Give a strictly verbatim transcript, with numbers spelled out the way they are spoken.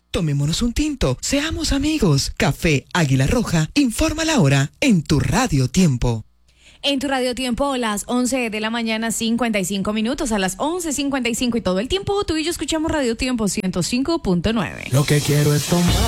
Tomémonos un tinto, seamos amigos. Café Águila Roja, informa la hora en tu Radio Tiempo. En tu Radio Tiempo, las once de la mañana, cincuenta y cinco minutos, a las once cincuenta y cinco y todo el tiempo tú y yo escuchamos Radio Tiempo ciento cinco punto nueve. Lo que quiero es tomar.